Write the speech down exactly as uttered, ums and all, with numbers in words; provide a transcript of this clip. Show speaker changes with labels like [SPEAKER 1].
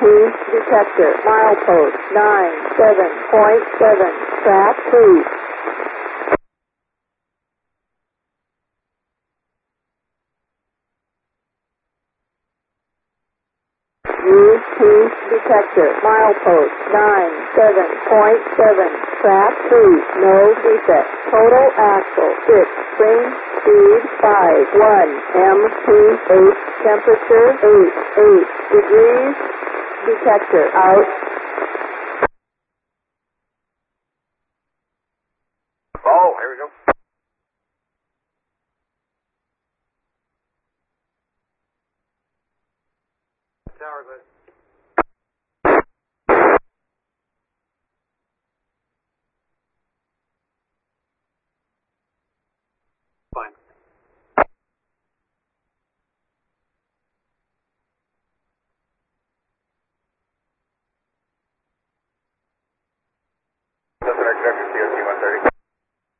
[SPEAKER 1] two detector, milepost nine seven point seven, track two. U two detector, milepost nine seven point seven, track three, no defect. Total axle six, spring speed five one, M P eight, temperature eight eight degrees, detector out.
[SPEAKER 2] Oh, here we go.